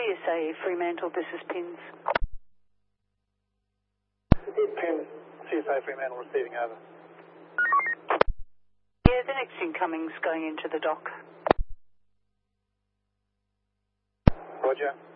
CSA Fremantle, this is Pins. Pins, CSA Fremantle receiving over. Yeah, the next incoming's going into the dock. Roger.